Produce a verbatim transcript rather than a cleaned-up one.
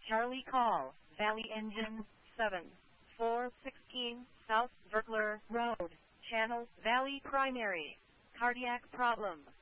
Charlie call, Valley Engine, seven four one six South Verkler Road, Channel, Valley Primary, cardiac problem.